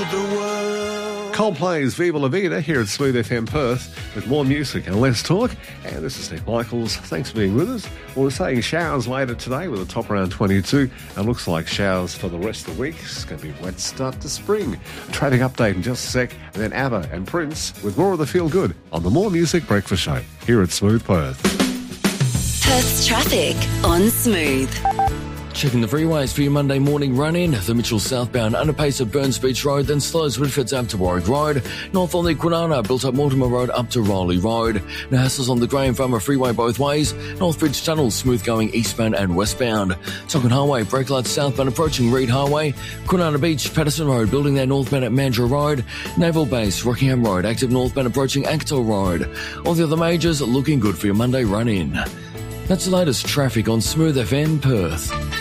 Coldplay's Viva La Vida here at Smooth FM Perth with more music and less talk. And this is Nick Michaels. Thanks for being with us. Well, we're saying showers later today with a top around 22. And looks like showers for the rest of the week. It's going to be a wet start to spring. Traffic update in just a sec. And then ABBA and Prince with more of the Feel Good on the More Music Breakfast Show here at Smooth Perth. Perth's traffic on Smooth. Checking the freeways for your Monday morning run-in. The Mitchell southbound underpace at Burns Beach Road, then slows Whitfords Ave to Warwick Road. North on the Kwinana, built up Mortimer Road up to Riley Road. No hassles on the Graham Farmer Freeway both ways. Northbridge Tunnel, smooth going eastbound and westbound. Tonkin Highway, brake lights southbound approaching Reed Highway. Kwinana Beach, Patterson Road, building there northbound at Mandurah Road. Naval Base, Rockingham Road, active northbound approaching Anketell Road. All the other majors looking good for your Monday run-in. That's the latest traffic on Smooth FM Perth.